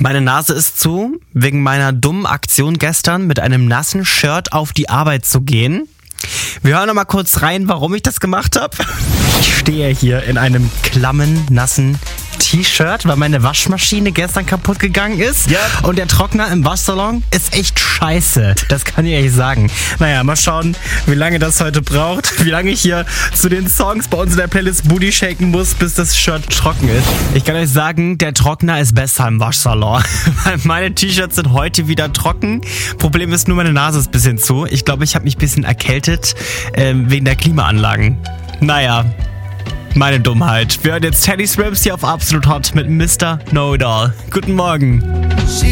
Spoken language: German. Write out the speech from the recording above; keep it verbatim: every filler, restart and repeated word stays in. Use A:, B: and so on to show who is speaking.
A: Meine Nase ist zu, wegen meiner dummen Aktion gestern mit einem nassen Shirt auf die Arbeit zu gehen. Wir hören noch mal kurz rein, warum ich das gemacht habe. Ich stehe hier in einem klammen, nassen T-Shirt, weil meine Waschmaschine gestern kaputt gegangen ist. Yep. Und der Trockner im Waschsalon ist echt scheiße. Das kann ich ehrlich sagen. Naja, mal schauen, wie lange das heute braucht. Wie lange ich hier zu den Songs bei uns in der Playlist Booty shaken muss, bis das Shirt trocken ist. Ich kann euch sagen, der Trockner ist besser im Waschsalon. Meine T-Shirts sind heute wieder trocken. Problem ist nur, meine Nase ist ein bisschen zu. Ich glaube, ich habe mich ein bisschen erkältet äh, wegen der Klimaanlagen. Naja, meine Dummheit. Wir hören jetzt Teddy Swims hier auf Absolut Hot mit Mister Know It All. Guten Morgen.